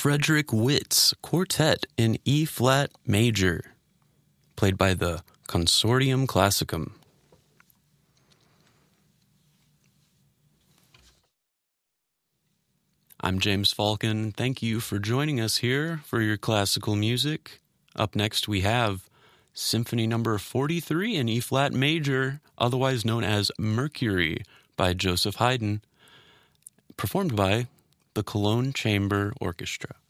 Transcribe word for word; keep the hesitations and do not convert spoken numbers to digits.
Frederick Witt's Quartet in E-flat major, played by the Consortium Classicum. I'm James Falcon. Thank you for joining us here for your classical music. Up next we have Symphony Number forty-three in E-flat major, otherwise known as Mercury, by Joseph Haydn, performed by the Cologne Chamber Orchestra.